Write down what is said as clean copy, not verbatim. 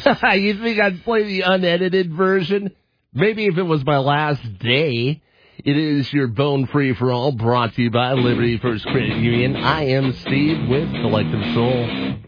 You think I'd play the unedited version? Maybe if it was my last day. It is your Bone Free for All, brought to you by Liberty First Credit Union. I am Steve with Collective Soul.